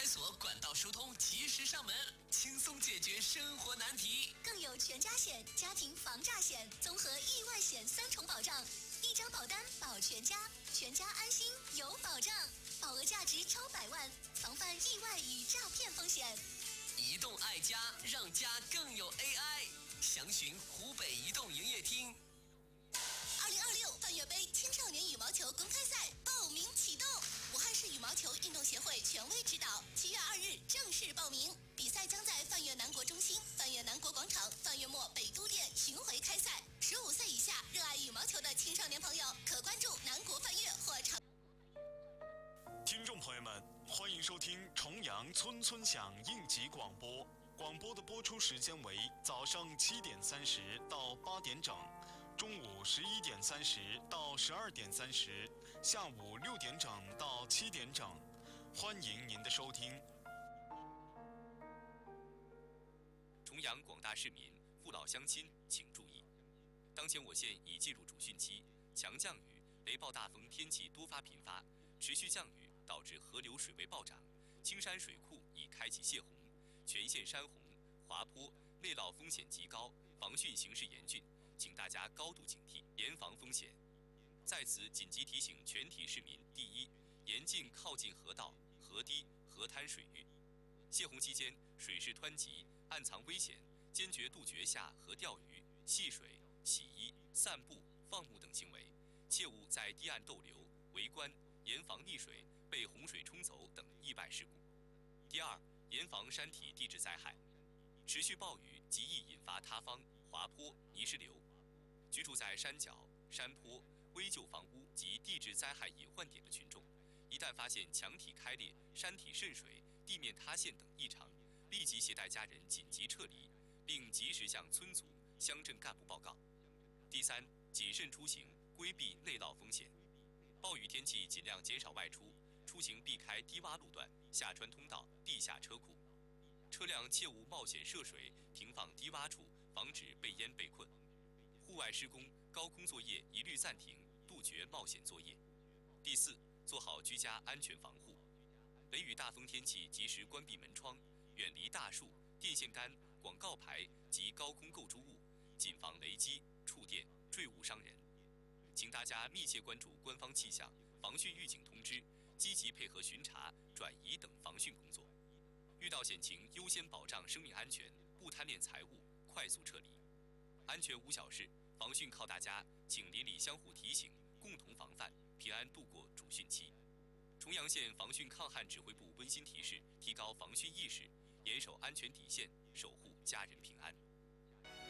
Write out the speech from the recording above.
所管道疏通，及时上门，轻松解决生活难题。 更有全家险、家庭防诈险、综合意外险3重保障，一张保单保全家，全家安心有保障，保额价值超100万，防范意外与诈骗风险。 移动爱家，让家更有 AI。详询湖北移动营业厅。 2026泛粤杯青少年羽毛球公开赛报名启动，武汉市羽毛球运动协会权威指导，7月2日正式报名。比赛将在泛粤南国中心、泛粤南国广场、泛粤墨北都店巡回开赛。15岁以下热爱羽毛球的青少年朋友，可关注南国泛粤或长。 听众朋友们，欢迎收听重阳村村响应急广播。广播的播出时间为早上7点30到8点整，中午11点30到12点30，下午6点整到7点整。欢迎您的收听。 重阳广大市民、父老乡亲请注意，当前我县已进入主汛期，强降雨、雷暴大风天气多发频发，持续降雨导致河流水位暴涨，青山水库已开启泄洪，全县山洪、滑坡、内涝风险极高，防汛形势严峻，请大家高度警惕，严防风险。在此紧急提醒全体市民：第一，严禁靠近河道、河堤、河滩水域。泄洪期间，水势湍急，暗藏危险，坚决杜绝下河钓鱼、戏水、洗衣、散步、放牧等行为，切勿在堤岸逗留、围观，严防溺水、被洪水冲走等意外事故。第二，严防山体地质灾害。持续暴雨极易引发塌方、滑坡、泥石流。居住在山脚、山坡、危旧房屋及地质灾害隐患点的群众，一旦发现墙体开裂、山体渗水、地面塌陷等异常，立即携带家人紧急撤离，并及时向村组、乡镇干部报告。第三，谨慎出行，规避内涝风险。暴雨天气尽量减少外出，出行避开低洼路段、下穿通道、地下车库。车辆切勿冒险涉水，停放低洼处，防止被淹被困。户外施工、高空作业一律暂停，杜绝冒险作业。第四，做好居家安全防护。雷雨大风天气及时关闭门窗，远离大树、电线杆、广告牌及高空构筑物，谨防雷击、触电、坠物伤人。请大家密切关注官方气象、防汛预警通知，积极配合巡查、转移等防汛工作。遇到险情，优先保障生命安全，不贪恋财物，快速撤离。安全无小事，防汛靠大家，请邻里相互提醒，共同防范，平安度过主汛期。重阳县防汛抗旱指挥部温馨提示：提高防汛意识，严守安全底线，守护家人平安。